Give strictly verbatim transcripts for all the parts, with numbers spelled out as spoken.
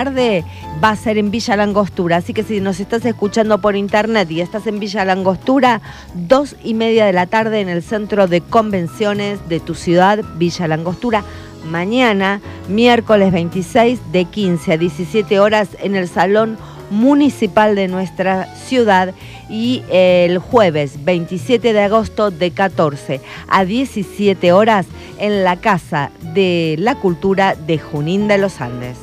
tarde va a ser en Villa Langostura, así que si nos estás escuchando por internet y estás en Villa Langostura, dos y media de la tarde en el centro de convenciones de tu ciudad, Villa Langostura. Mañana, miércoles veintiséis, de quince a diecisiete horas en el Salón Municipal de nuestra ciudad, y el jueves veintisiete de agosto de catorce a diecisiete horas en la Casa de la Cultura de Junín de los Andes.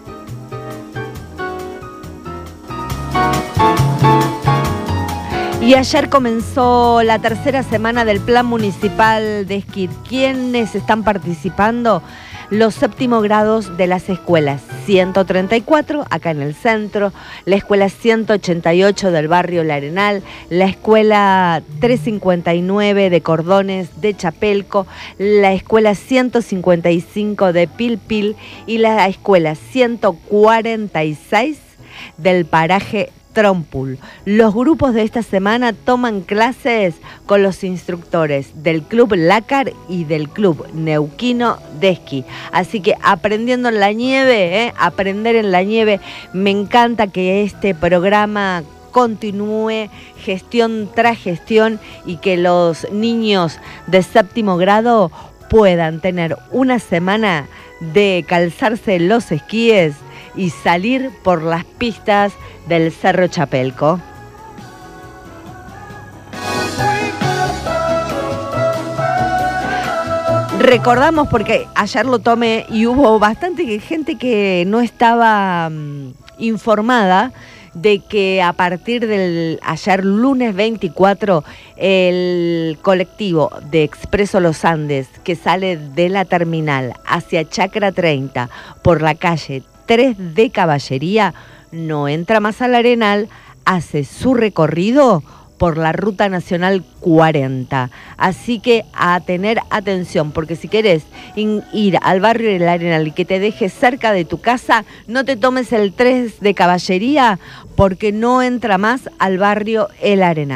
Y ayer comenzó la tercera semana del Plan Municipal de Esquí. ¿Quiénes están participando? Los séptimo grados de las escuelas ciento treinta y cuatro, acá en el centro, la escuela ciento ochenta y ocho del barrio La Arenal, la escuela trescientos cincuenta y nueve de Cordones de Chapelco, la escuela ciento cincuenta y cinco de Pilpil y la escuela ciento cuarenta y seis del paraje Trompul. Los grupos de esta semana toman clases con los instructores del Club Lácar y del Club Neuquino de Esquí. Así que aprendiendo en la nieve, ¿eh? aprender en la nieve. Me encanta que este programa continúe gestión tras gestión y que los niños de séptimo grado puedan tener una semana de calzarse los esquíes y salir por las pistas del Cerro Chapelco. Recordamos, porque ayer lo tomé y hubo bastante gente que no estaba um, informada de que a partir del ayer lunes veinticuatro el colectivo de Expreso Los Andes, que sale de la terminal hacia Chacra treinta por la calle tres de Caballería, no entra más al Arenal, hace su recorrido por la Ruta Nacional cuarenta. Así que a tener atención, porque si querés ir al barrio del Arenal y que te deje cerca de tu casa, no te tomes el tres de Caballería, porque no entra más al barrio El Arenal.